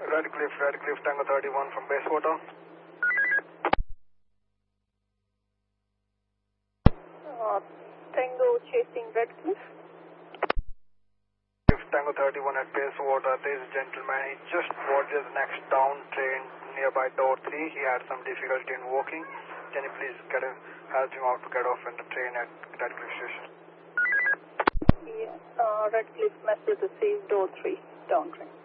Redcliffe, Tango 31 from Basewater. Tango chasing Redcliffe. Tango 31 at Basewater. There is a gentleman. He just boarded the next down train nearby door 3. He had some difficulty in walking. Can you please help him out to get off in the train at Redcliffe Station? Yes, Redcliffe message received door 3, down train.